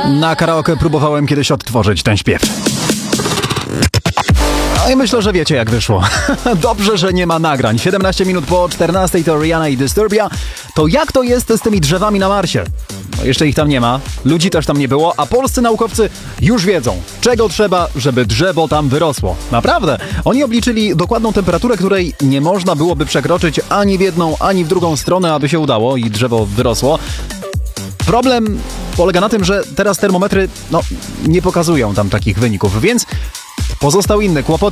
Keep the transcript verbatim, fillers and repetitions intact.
Na karaoke próbowałem kiedyś odtworzyć ten śpiew. No i myślę, że wiecie jak wyszło. Dobrze, że nie ma nagrań. siedemnaście minut po czternastej to Rihanna i Disturbia. To jak to jest z tymi drzewami na Marsie? No jeszcze ich tam nie ma, ludzi też tam nie było, a polscy naukowcy już wiedzą, czego trzeba, żeby drzewo tam wyrosło. Naprawdę. Oni obliczyli dokładną temperaturę, której nie można byłoby przekroczyć ani w jedną, ani w drugą stronę, aby się udało i drzewo wyrosło. Problem polega na tym, że teraz termometry no, nie pokazują tam takich wyników, więc pozostał inny kłopot.